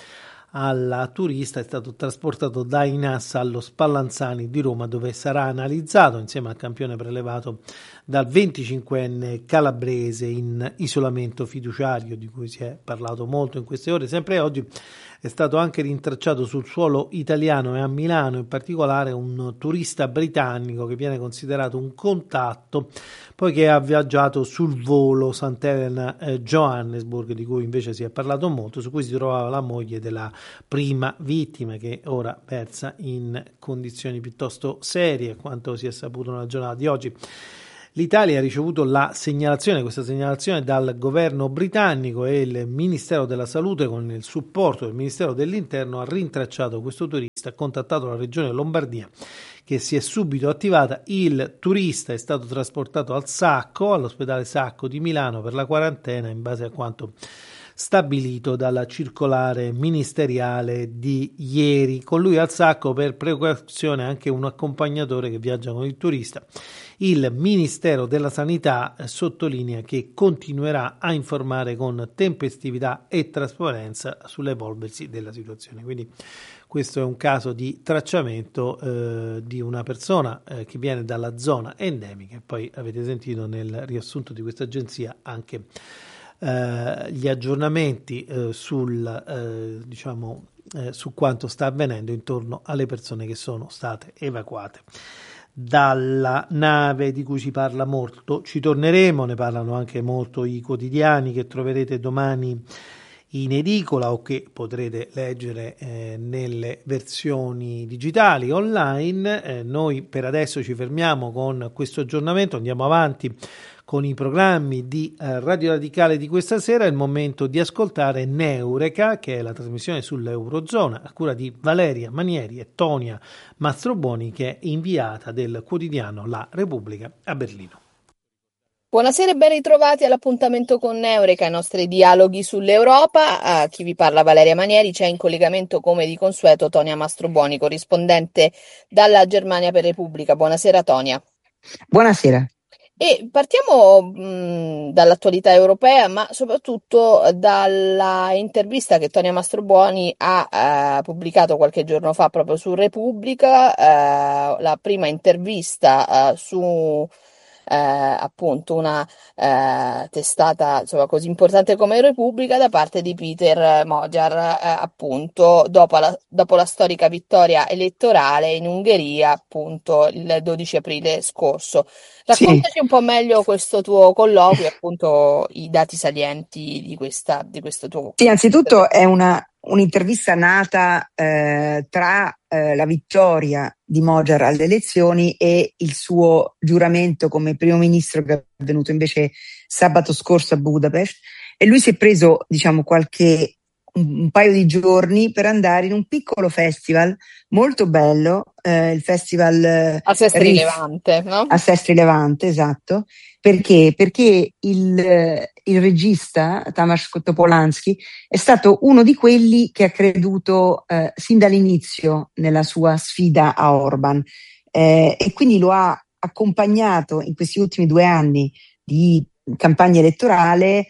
al turista è stato trasportato da Inas allo Spallanzani di Roma, dove sarà analizzato insieme al campione prelevato dal venticinquenne calabrese in isolamento fiduciario, di cui si è parlato molto in queste ore. Sempre oggi è stato anche rintracciato sul suolo italiano e a Milano in particolare un turista britannico che viene considerato un contatto poiché ha viaggiato sul volo Sant'Elena eh, Johannesburg, di cui invece si è parlato molto, su cui si trovava la moglie della prima vittima, che ora versa in condizioni piuttosto serie, quanto si è saputo nella giornata di oggi. L'Italia ha ricevuto la segnalazione, questa segnalazione dal governo britannico, e il Ministero della Salute, con il supporto del Ministero dell'Interno, ha rintracciato questo turista, ha contattato la regione Lombardia, che si è subito attivata. Il turista è stato trasportato al Sacco, all'ospedale Sacco di Milano, per la quarantena in base a quanto stabilito dalla circolare ministeriale di ieri. Con lui al Sacco, per precauzione, anche un accompagnatore che viaggia con il turista. Il Ministero della Sanità sottolinea che continuerà a informare con tempestività e trasparenza sull'evolversi della situazione. Quindi questo è un caso di tracciamento eh, di una persona eh, che viene dalla zona endemica, e poi avete sentito nel riassunto di questa agenzia anche eh, gli aggiornamenti eh, sul eh, diciamo eh, su quanto sta avvenendo intorno alle persone che sono state evacuate dalla nave, di cui si parla molto. Ci torneremo, ne parlano anche molto i quotidiani che troverete domani in edicola o che potrete leggere eh, nelle versioni digitali online. Eh, noi per adesso ci fermiamo con questo aggiornamento, andiamo avanti con i programmi di eh, Radio Radicale di questa sera. È il momento di ascoltare Neureka, che è la trasmissione sull'Eurozona a cura di Valeria Manieri e Tonia Mastrobuoni, che è inviata del quotidiano La Repubblica a Berlino. Buonasera e ben ritrovati all'appuntamento con Neureka, i nostri dialoghi sull'Europa. A chi vi parla Valeria Manieri, c'è in collegamento come di consueto Tonia Mastrobuoni, corrispondente dalla Germania per Repubblica. Buonasera Tonia. Buonasera. E partiamo mh, dall'attualità europea, ma soprattutto dalla intervista che Tonia Mastrobuoni ha eh, pubblicato qualche giorno fa proprio su Repubblica, eh, la prima intervista eh, su eh, appunto una eh, testata insomma così importante come Repubblica, da parte di Peter Magyar, eh, appunto dopo la, dopo la storica vittoria elettorale in Ungheria, appunto il dodici aprile scorso. Raccontaci sì. un po' meglio questo tuo colloquio, appunto i dati salienti di questa di questo tuo. Sì, anzitutto è una un'intervista nata eh, tra eh, la vittoria di Magyar alle elezioni e il suo giuramento come primo ministro, che è avvenuto invece sabato scorso a Budapest, e lui si è preso, diciamo, qualche un, un paio di giorni per andare in un piccolo festival molto bello, eh, il festival eh, a Sestri Levante, no? A Sestri Levante, esatto. Perché? Perché il, il regista Tamas Topolanski è stato uno di quelli che ha creduto eh, sin dall'inizio nella sua sfida a Orban, eh, e quindi lo ha accompagnato in questi ultimi due anni di campagna elettorale,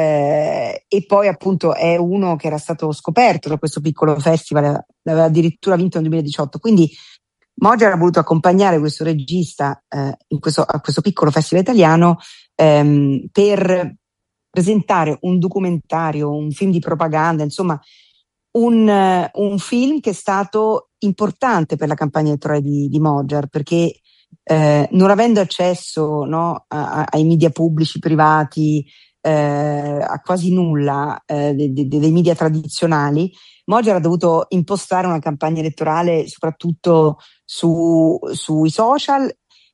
eh, e poi appunto è uno che era stato scoperto da questo piccolo festival, l'aveva addirittura vinto nel duemiladiciotto, quindi Magyar ha voluto accompagnare questo regista eh, in questo, a questo piccolo festival italiano ehm, per presentare un documentario, un film di propaganda, insomma un, uh, un film che è stato importante per la campagna elettorale di, di Magyar, perché eh, non avendo accesso, no, a, ai media pubblici privati, eh, a quasi nulla eh, dei, dei, dei media tradizionali, Magyar ha dovuto impostare una campagna elettorale soprattutto su, sui social,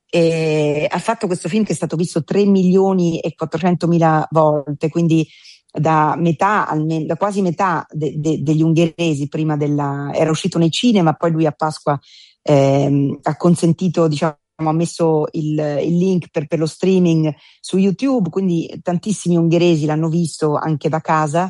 e ha fatto questo film che è stato visto tre milioni e quattrocentomila volte, quindi da metà, almeno, da quasi metà de, de, degli ungheresi. Prima della, era uscito nei cinema, poi lui a Pasqua ehm, ha consentito, diciamo, ha messo il, il link per, per lo streaming su YouTube, quindi tantissimi ungheresi l'hanno visto anche da casa,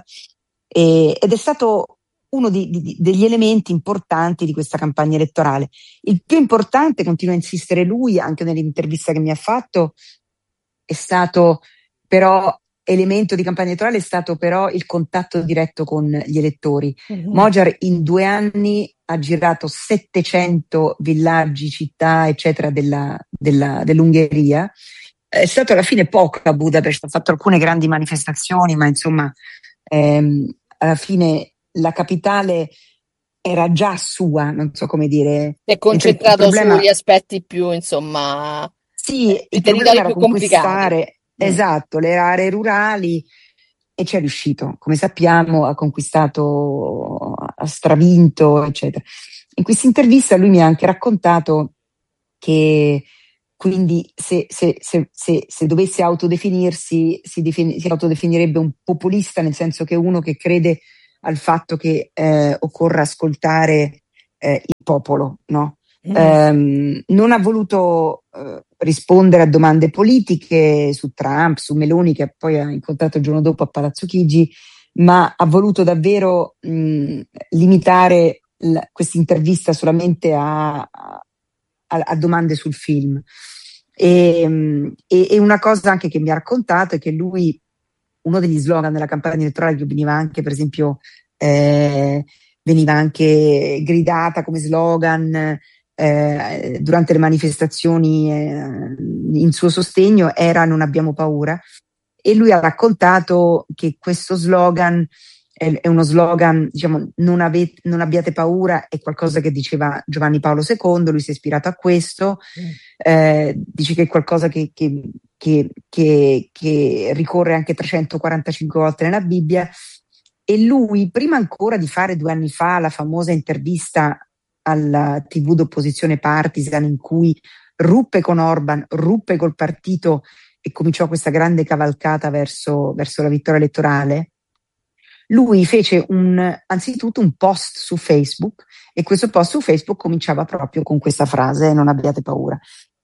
e, ed è stato uno di, di, degli elementi importanti di questa campagna elettorale. Il più importante, continua a insistere lui anche nell'intervista che mi ha fatto, è stato però elemento di campagna elettorale è stato però il contatto diretto con gli elettori. Mhm. Mojar in due anni ha girato settecento villaggi, città, eccetera, della, della, dell'Ungheria. È stato alla fine poco a Budapest, ha fatto alcune grandi manifestazioni, ma insomma, ehm, alla fine la capitale era già sua, non so come dire. È Il concentrato problema, sugli aspetti più, insomma, sì, eh, il i problema territori era più complicati. conquistare, Mm. esatto, le aree rurali, e ci è riuscito. Come sappiamo, ha conquistato, ha stravinto, eccetera. In questa intervista lui mi ha anche raccontato che quindi se, se, se, se, se dovesse autodefinirsi, si, defini, si autodefinirebbe un populista, nel senso che uno che crede al fatto che eh, occorra ascoltare eh, il popolo, no? Mm. Um, non ha voluto uh, rispondere a domande politiche su Trump, su Meloni, che poi ha incontrato il giorno dopo a Palazzo Chigi, ma ha voluto davvero mh, limitare questa intervista solamente a, a, a domande sul film. E, e, e una cosa anche che mi ha raccontato è che lui, uno degli slogan della campagna elettorale, che veniva anche, per esempio, eh, veniva anche gridata come slogan eh, durante le manifestazioni eh, in suo sostegno, era "non abbiamo paura", e lui ha raccontato che questo slogan è, è uno slogan, diciamo, non, ave, non abbiate paura, è qualcosa che diceva Giovanni Paolo secondo, lui si è ispirato a questo, eh, dice che è qualcosa che, che, che, che, che ricorre anche trecentoquarantacinque volte nella Bibbia. E lui, prima ancora di fare due anni fa la famosa intervista alla tivù d'opposizione Partisan, in cui ruppe con Orban, ruppe col partito e cominciò questa grande cavalcata verso, verso la vittoria elettorale, lui fece un, anzitutto un post su Facebook, e questo post su Facebook cominciava proprio con questa frase: "non abbiate paura".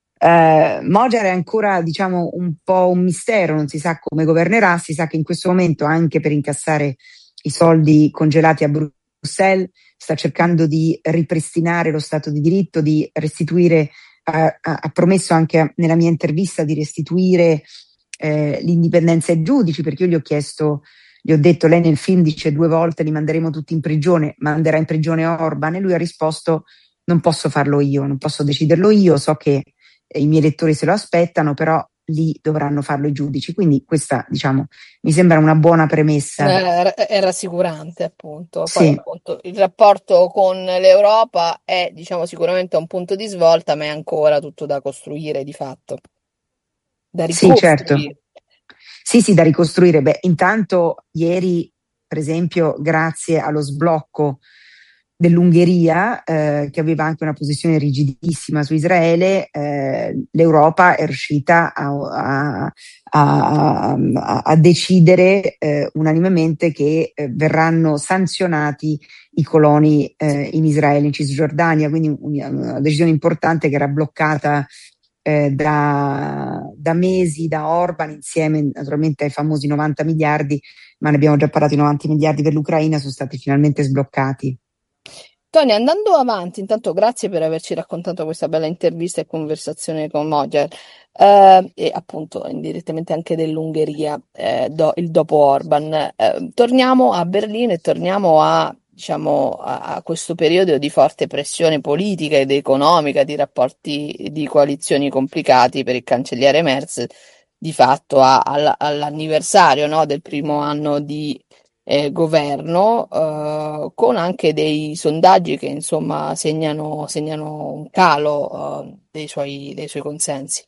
Uh, Mojar è ancora, diciamo, un po' un mistero, non si sa come governerà. Si sa che in questo momento, anche per incassare i soldi congelati a Bruxelles, sta cercando di ripristinare lo Stato di diritto, di restituire, ha, ha promesso anche nella mia intervista di restituire eh, l'indipendenza ai giudici, perché io gli ho chiesto, gli ho detto: lei nel film dice due volte li manderemo tutti in prigione, manderà in prigione Orban? E lui ha risposto: non posso farlo io, non posso deciderlo io, so che i miei elettori se lo aspettano, però lì dovranno farlo i giudici. Quindi questa, diciamo, mi sembra una buona premessa. Eh, è rassicurante, appunto. Poi, Sì. appunto, il rapporto con l'Europa è, diciamo, sicuramente un punto di svolta, ma è ancora tutto da costruire, di fatto. Da Sì, ricostruire. certo. Sì, sì, da ricostruire. Beh, intanto ieri, per esempio, grazie allo sblocco dell'Ungheria, eh, che aveva anche una posizione rigidissima su Israele, eh, l'Europa è riuscita a, a, a, a decidere eh, unanimemente che eh, verranno sanzionati i coloni eh, in Israele, in Cisgiordania, quindi una decisione importante che era bloccata eh, da, da mesi da Orban, insieme naturalmente ai famosi novanta miliardi, ma ne abbiamo già parlato, i novanta miliardi per l'Ucraina sono stati finalmente sbloccati. Tony, andando avanti, intanto grazie per averci raccontato questa bella intervista e conversazione con Mojar, eh, e appunto indirettamente anche dell'Ungheria, eh, do, il dopo Orban. Eh, torniamo a Berlino e torniamo a, diciamo, a, a questo periodo di forte pressione politica ed economica, di rapporti di coalizioni complicati per il cancelliere Merz, di fatto a, a, all'anniversario, no, del primo anno di Eh, governo, eh, con anche dei sondaggi che insomma segnano, segnano un calo eh, dei suoi, dei suoi consensi.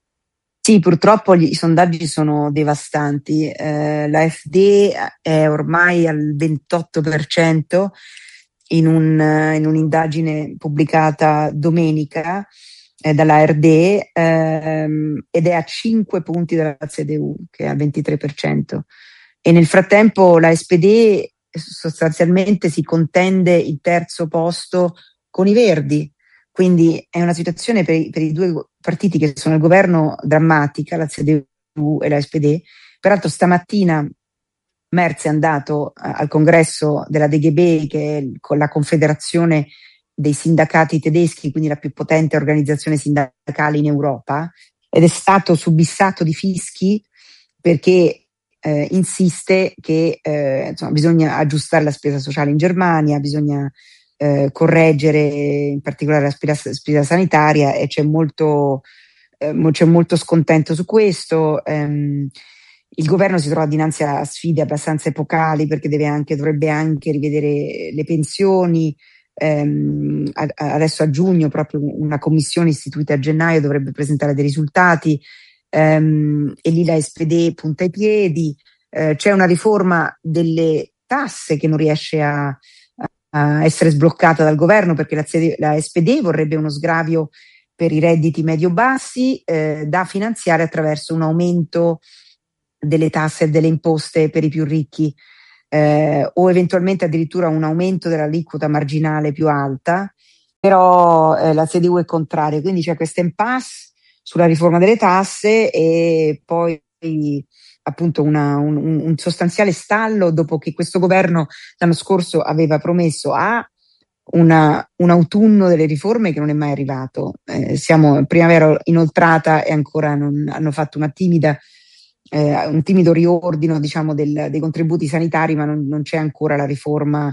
Sì, purtroppo gli, i sondaggi sono devastanti. Eh, la F D è ormai al ventotto per cento in, un, in un'indagine pubblicata domenica eh, dalla R D ehm, ed è a cinque punti dalla C D U, che è al ventitré per cento. E nel frattempo la S P D sostanzialmente si contende il terzo posto con i Verdi, quindi è una situazione per i, per i due partiti che sono al governo drammatica, la C D U e la S P D. Peraltro stamattina Merz è andato al congresso della D G B, che è con la confederazione dei sindacati tedeschi, quindi la più potente organizzazione sindacale in Europa, ed è stato subissato di fischi perché eh, insiste che eh, insomma, bisogna aggiustare la spesa sociale in Germania, bisogna eh, correggere in particolare la spesa, spesa sanitaria, e c'è molto, eh, c'è molto scontento su questo. Ehm, il governo si trova dinanzi a sfide abbastanza epocali, perché deve anche, dovrebbe anche rivedere le pensioni. Ehm, a, adesso a giugno proprio una commissione istituita a gennaio dovrebbe presentare dei risultati, ehm, e lì la S P D punta i piedi. Eh, c'è una riforma delle tasse che non riesce a, a essere sbloccata dal governo, perché la, la S P D vorrebbe uno sgravio per i redditi medio-bassi eh, da finanziare attraverso un aumento delle tasse e delle imposte per i più ricchi, eh, o eventualmente addirittura un aumento dell'aliquota marginale più alta, però eh, la C D U è contraria, quindi c'è questa impasse sulla riforma delle tasse, e poi appunto una, un, un sostanziale stallo dopo che questo governo l'anno scorso aveva promesso a una, un autunno delle riforme che non è mai arrivato. Eh, siamo in primavera inoltrata e ancora non hanno fatto una timida Eh, un timido riordino, diciamo, del, dei contributi sanitari, ma non, non c'è ancora la riforma,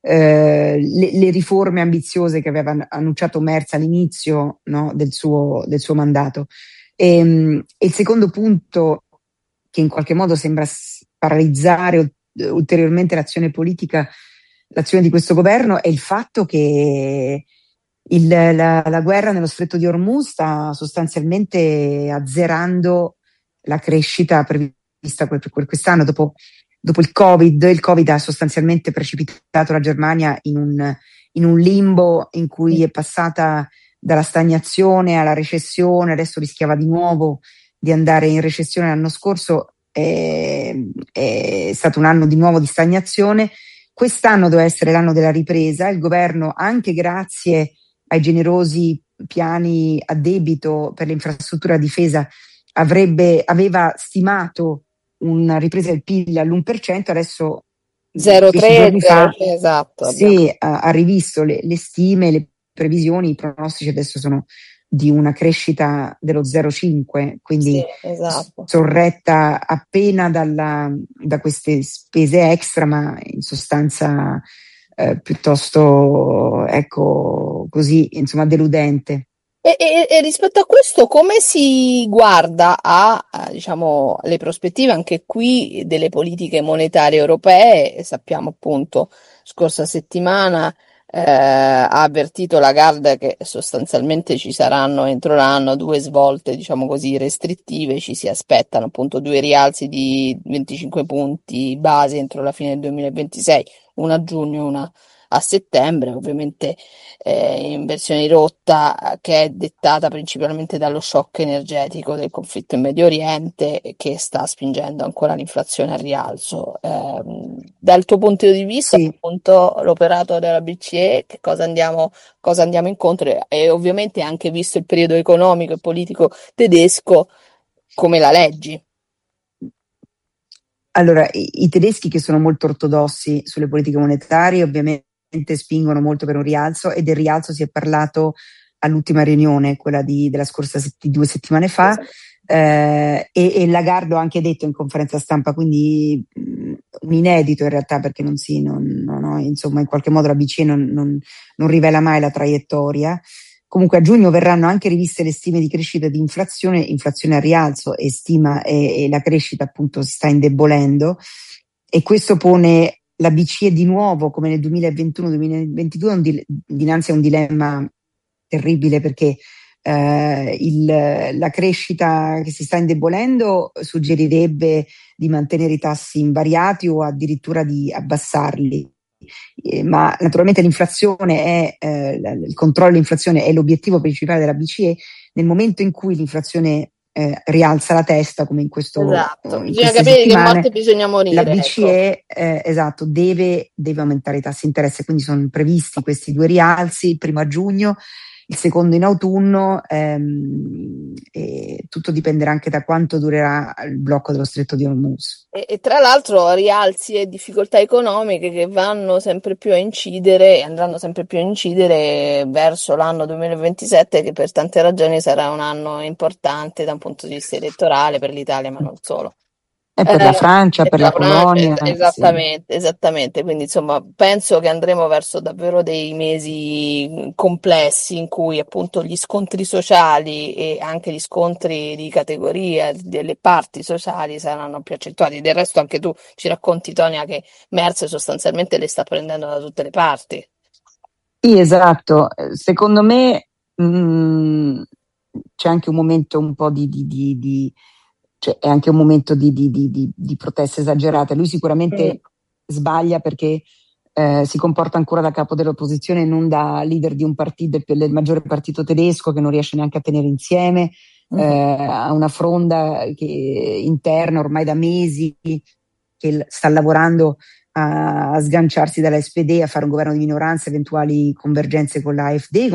eh, le, le riforme ambiziose che aveva annunciato Merz all'inizio, no, del, suo, del suo mandato. E, e il secondo punto, che in qualche modo sembra paralizzare ulteriormente l'azione politica, l'azione di questo governo, è il fatto che il, la, la guerra nello stretto di Hormuz sta sostanzialmente azzerando la crescita prevista per quest'anno. Dopo, dopo il Covid, il Covid ha sostanzialmente precipitato la Germania in un, in un limbo in cui è passata dalla stagnazione alla recessione, adesso rischiava di nuovo di andare in recessione l'anno scorso, è, è stato un anno di nuovo di stagnazione. Quest'anno doveva essere l'anno della ripresa, il governo, anche grazie ai generosi piani a debito per l'infrastruttura a difesa, Avrebbe, aveva stimato una ripresa del P I L all'uno per cento, adesso zero virgola tre, giorni fa esatto, sì, ha, ha rivisto le, le stime, le previsioni, i pronostici adesso sono di una crescita dello zero virgola cinque, quindi sì, esatto. sorretta appena dalla, da queste spese extra, ma in sostanza eh, piuttosto, ecco, così, insomma, deludente. E, e- e rispetto a questo, come si guarda a, a, diciamo, le prospettive anche qui delle politiche monetarie europee? Sappiamo appunto, scorsa settimana eh, ha avvertito Lagarde che sostanzialmente ci saranno entro l'anno due svolte, diciamo così, restrittive, ci si aspettano appunto due rialzi di venticinque punti base entro la fine del duemilaventisei, una a giugno e una a settembre, ovviamente eh, in versione rotta, che è dettata principalmente dallo shock energetico del conflitto in Medio Oriente, che sta spingendo ancora l'inflazione al rialzo. Eh, dal tuo punto di vista, Sì. appunto, l'operato della B C E, che cosa andiamo, cosa andiamo incontro? E ovviamente anche visto il periodo economico e politico tedesco, come la leggi? Allora, i, i tedeschi, che sono molto ortodossi sulle politiche monetarie, ovviamente spingono molto per un rialzo, e del rialzo si è parlato all'ultima riunione, quella di, della scorsa setti, due settimane fa, Esatto. eh, e, e Lagarde ha anche detto in conferenza stampa, quindi mh, un inedito in realtà, perché non si, non, non, no, insomma, in qualche modo la B C E non, non, non rivela mai la traiettoria. Comunque a giugno verranno anche riviste le stime di crescita di inflazione, inflazione a rialzo, e stima e, e la crescita appunto si sta indebolendo, e questo pone la B C E di nuovo, come nel duemilaventuno duemilaventidue, un dile- dinanzi a un dilemma terribile, perché eh, il, la crescita che si sta indebolendo suggerirebbe di mantenere i tassi invariati o addirittura di abbassarli. Eh, ma naturalmente l'inflazione è eh, il controllo dell'inflazione è l'obiettivo principale della B C E. Nel momento in cui l'inflazione eh, rialza la testa, come in, questo, Esatto, in bisogna queste capire che morte settimane, bisogna la morire, B C E eh, esatto, deve, deve aumentare i tassi di interesse, quindi sono previsti questi due rialzi, il primo a giugno, il secondo in autunno, ehm, e tutto dipenderà anche da quanto durerà il blocco dello stretto di Hormuz. E, e tra l'altro rialzi e difficoltà economiche che vanno sempre più a incidere, andranno sempre più a incidere verso l'anno duemilaventisette, che per tante ragioni sarà un anno importante da un punto di vista elettorale per l'Italia, ma non solo. E per la Francia, eh, per la la Francia, Polonia, es- sì. esattamente, esattamente. Quindi insomma penso che andremo verso davvero dei mesi complessi in cui appunto gli scontri sociali e anche gli scontri di categoria delle parti sociali saranno più accentuati. Del resto anche tu ci racconti, Tonia, che Merz sostanzialmente le sta prendendo da tutte le parti. Sì, esatto. Eh, Secondo me mh, c'è anche un momento un po' di, di, di, di- cioè è anche un momento di, di, di, di, di protesta esagerata. Lui Mm. sicuramente sbaglia perché eh, si comporta ancora da capo dell'opposizione e non da leader di un partito, del, del maggiore partito tedesco, che non riesce neanche a tenere insieme, Mhm. eh, ha una fronda che, interna ormai da mesi che l- sta lavorando a, a sganciarsi dalla S P D, a fare un governo di minoranza, eventuali convergenze con la A F D,